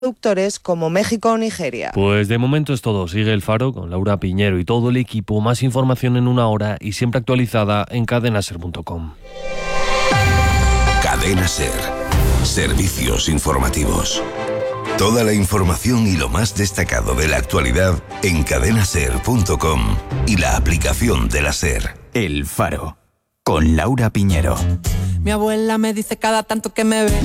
productores como México o Nigeria. Pues de momento es todo. Sigue El Faro con Laura Piñero y todo el equipo. Más información en una hora y siempre actualizada en cadenaser.com. Cadena Ser. Servicios informativos. Toda la información y lo más destacado de la actualidad en cadenaser.com y la aplicación de la Ser. El Faro, con Laura Piñero. Mi abuela me dice cada tanto que me ve